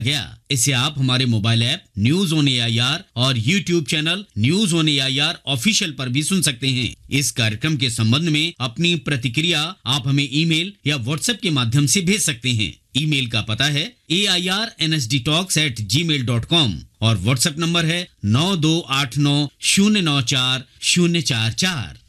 गया। इसे आप हमारे mobile app news on AIR और YouTube channel news on AIR official पर भी सुन सकते हैं। इस कार्यक्रम के संबंध में अपनी प्रतिक्रिया आप हमें ईमेल या व्हाट्सएप के माध्यम से भेज सकते हैं। ईमेल का पता है airnsdtalks@gmail.com और व्हाट्सएप नंबर है 9289094044।